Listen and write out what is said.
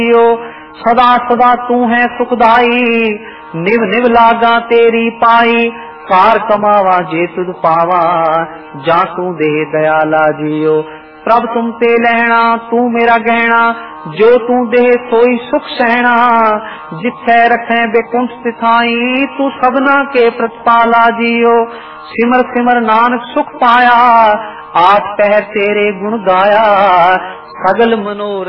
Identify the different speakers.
Speaker 1: सदा सदा तू है सुखदाई, निव निव लागा तेरी पाई। कार कमावा जे तुद पावा, जा तू दे दयाला जियो। प्रभ तुम ते लहना तू मेरा गहना, जो तू दे सोई सुख सहना। जिथे रखे बेकुंठ तिथाई, तू सबना के प्रतिपाला जियो। सिमर सिमर नानक सुख पाया, आठ पहर तेरे गुण गाया। सगल मनोरथ